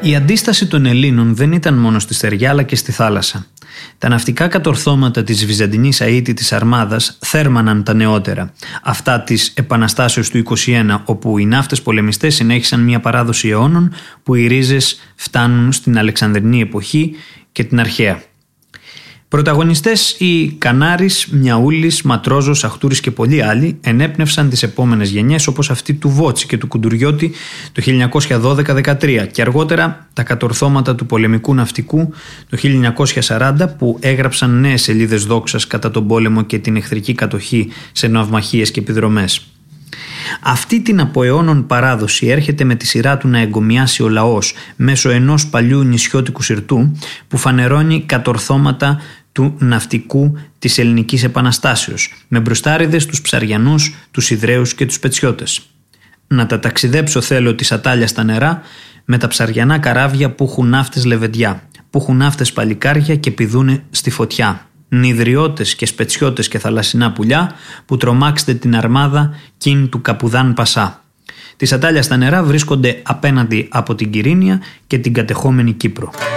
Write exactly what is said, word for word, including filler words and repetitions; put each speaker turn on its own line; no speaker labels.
Η αντίσταση των Ελλήνων δεν ήταν μόνο στη στεριά αλλά και στη θάλασσα. Τα ναυτικά κατορθώματα της Βυζαντινής αίτητης Αρμάδας θέρμαναν τα νεότερα, αυτά της Επαναστάσεως του είκοσι ένα, όπου οι ναύτες πολεμιστές συνέχισαν μια παράδοση αιώνων που οι ρίζες φτάνουν στην Αλεξανδρινή εποχή και την αρχαία. Πρωταγωνιστές οι Κανάρης, Μιαούλης, Ματρόζος, Αχτούρης και πολλοί άλλοι ενέπνευσαν τις επόμενες γενιές, όπως αυτή του Βότση και του Κουντουριώτη το χίλια εννιακόσια δώδεκα δεκατρία και αργότερα τα κατορθώματα του πολεμικού ναυτικού το χίλια εννιακόσια σαράντα που έγραψαν νέες σελίδες δόξας κατά τον πόλεμο και την εχθρική κατοχή σε ναυμαχίες και επιδρομές. Αυτή την από αιώνων παράδοση έρχεται με τη σειρά του να εγκομιάσει ο λαός μέσω ενός παλιού νησιώτικου συρτού που φανερώνει κατορθώματα του ναυτικού της Ελληνικής Επαναστάσεως, με μπροστάριδες τους Ψαριανούς, τους Ιδραίους και τους Πετσιώτες. Να τα ταξιδέψω θέλω της Ατάλια στα νερά με τα ψαριανά καράβια που έχουν ναύτες λεβεντιά, που έχουν ναύτες παλικάρια και πηδούνε στη φωτιά. Νηδριώτες και Σπετσιώτες και θαλασσινά πουλιά που τρομάξτε την αρμάδα κιν του Καπουδάν Πασά. Της Ατάλια στα νερά βρίσκονται απέναντι από την Κυρίνια και την κατεχόμενη Κύπρο.